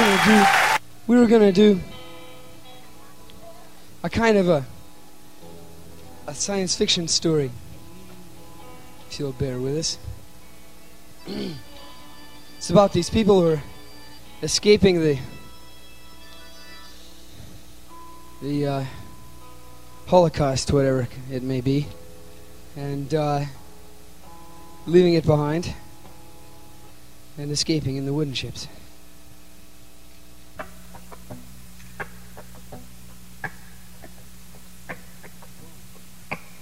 gonna do a kind of a science fiction story, if you'll bear with us. It's about these people who are escaping the Holocaust, whatever it may be, and leaving it behind and escaping in the wooden ships.